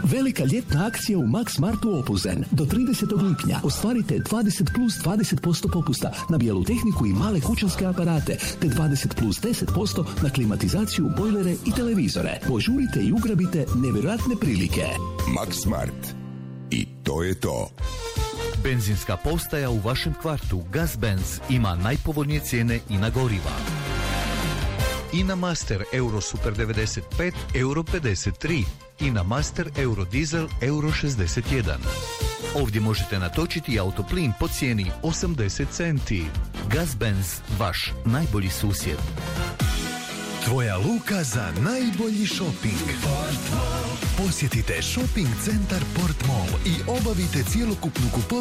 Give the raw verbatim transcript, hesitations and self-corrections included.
Velika ljetna akcija u Max Martu Opuzen. Do tridesetog lipnja ostvarite dvadeset plus dvadeset posto popusta na bijelu tehniku i male kućanske aparate, te dvadeset plus deset posto na klimatizaciju, bojlere i televizore. Požurite i ugrabite nevjerojatne prilike. Max Mart. I to je to. Benzinska postaja u vašem kvartu Gazbenz ima najpovoljnije cijene i na goriva. I na Master Euro Super devedeset pet euro pedeset tri i na Master Euro Diesel euro šezdeset jedan. Ovdje možete natočiti autoplin po cijeni osamdeset centi. Gazbenz, vaš najbolji susjed. Tvoja luka za najbolji šoping. Posjetite Shopping centar Port Mall i obavite cjelokupnu kupovinu